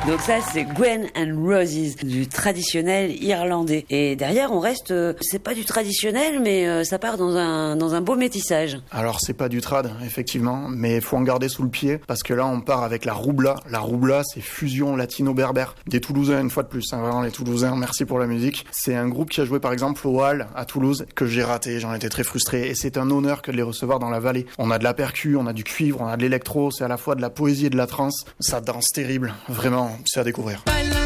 Donc ça, c'est Gwen and Roses, du traditionnel irlandais. Et derrière, on reste, c'est pas du traditionnel, mais ça part dans un beau métissage. Alors, c'est pas du trad, effectivement, mais faut en garder sous le pied, parce que là, on part avec la roubla. La roubla, c'est fusion latino-berbère. Des Toulousains, une fois de plus, hein, vraiment les Toulousains, merci pour la musique. C'est un groupe qui a joué, par exemple, au Hall, à Toulouse, que j'ai raté, j'en étais très frustré, et c'est un honneur que de les recevoir dans la vallée. On a de la percu, on a du cuivre, on a de l'électro, c'est à la fois de la poésie et de la trance. Ça danse terrible, vraiment. C'est à découvrir.